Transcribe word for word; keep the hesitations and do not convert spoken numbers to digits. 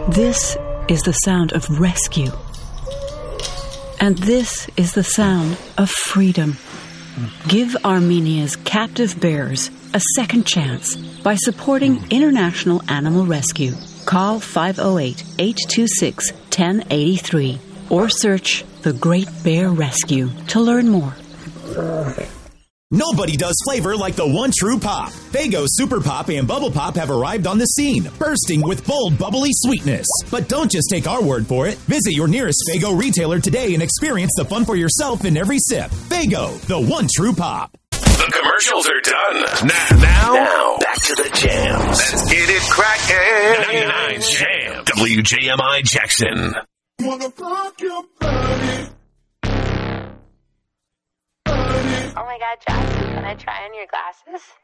This is the sound of rescue. And this is the sound of freedom. Give Armenia's captive bears a second chance by supporting International Animal Rescue. Call five oh eight, eight two six, one oh eight three or search The Great Bear Rescue to learn more. Nobody does flavor like the one true pop. Faygo Super Pop and Bubble Pop have arrived on the scene, bursting with bold, bubbly sweetness. But don't just take our word for it. Visit your nearest Faygo retailer today and experience the fun for yourself in every sip. Faygo, the one true pop. The commercials are done. Now, now, now back to the jams. Let's get it crackin'. ninety-nine Jam. W J M I Jackson. Wanna rock your body. Oh my God, Jackson, can I try on your glasses?